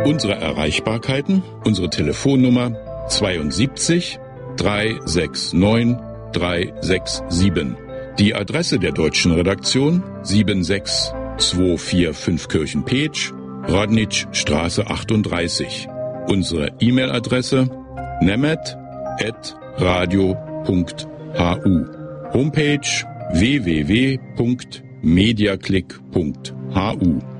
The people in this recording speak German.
Unsere Erreichbarkeiten, unsere Telefonnummer 72 369 367. Die Adresse der deutschen Redaktion 76245 Kirchen-Peetsch, Rodnitzstraße 38. Unsere E-Mail-Adresse nemet@radio.hu. Homepage www.mediaclick.hu.